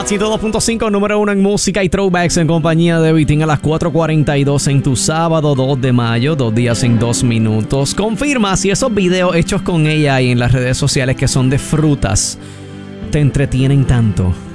Hot 102.5, número 1 en música y throwbacks en compañía de Vitín a las 4:42 en tu sábado 2 de mayo, 2 días en 2 minutos. Confirma si esos videos hechos con AI en las redes sociales que son de frutas te entretienen tanto.